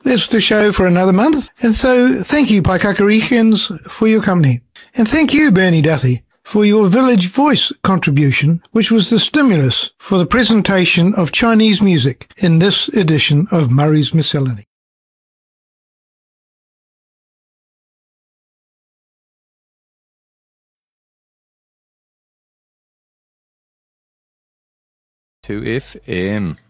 That's the show for another month. And so thank you, Paikakarikians, for your company. And thank you, Bernie Duffy, for your Village Voice contribution, which was the stimulus for the presentation of Chinese music in this edition of Murray's Miscellany. To FM.